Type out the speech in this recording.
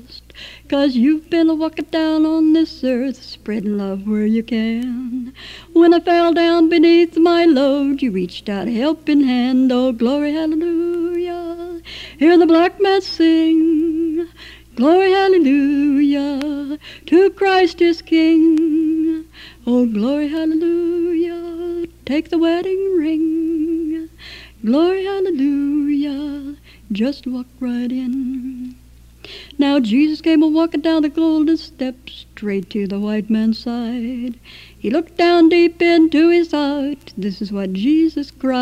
trust, 'cause you've been a walking down on this earth, spreading love where you can. When I fell down beneath my load, you reached out a helping hand. Oh, glory, hallelujah. Hear the black man sing. Glory, hallelujah, to Christ his King. Oh, glory, hallelujah, take the wedding ring. Glory, hallelujah, just walk right in. Now Jesus came a-walking down the golden steps, straight to the white man's side. He looked down deep into his heart. This is what Jesus cried.